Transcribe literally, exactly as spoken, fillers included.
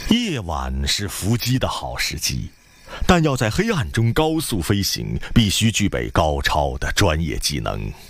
夜晚是伏击的好时机，但要在黑暗中高速飞行，必须具备高超的专业技能。